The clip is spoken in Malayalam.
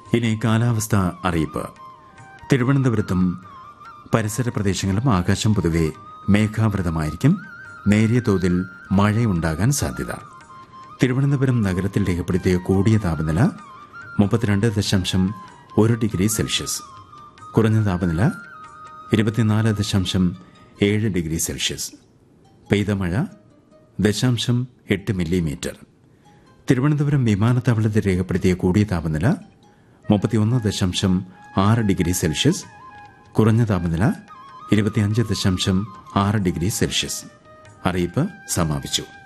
ഇനി കാലാവസ്ഥ അറിയിപ്പ്. തിരുവനന്തപുരത്തും പരിസര പ്രദേശങ്ങളിലും ആകാശം പൊതുവെ മേഘാവൃതമായിരിക്കും. നേരിയ തോതിൽ മഴയുണ്ടാകാൻ സാധ്യത. തിരുവനന്തപുരം നഗരത്തിൽ രേഖപ്പെടുത്തിയ കൂടിയ താപനില 32.1 ഡിഗ്രി സെൽഷ്യസ്. കുറഞ്ഞ താപനില 24.7 ഡിഗ്രി സെൽഷ്യസ്. പെയ്ത മഴ 0.8 മില്ലിമീറ്റർ. തിരുവനന്തപുരം വിമാനത്താവളത്തിൽ രേഖപ്പെടുത്തിയ കൂടിയ താപനില 31.6 ഡിഗ്രി സെൽഷ്യസ്. കുറഞ്ഞ താപനില 25.6 ഡിഗ്രി സെൽഷ്യസ്. അറിയിപ്പ് സമാപിച്ചു.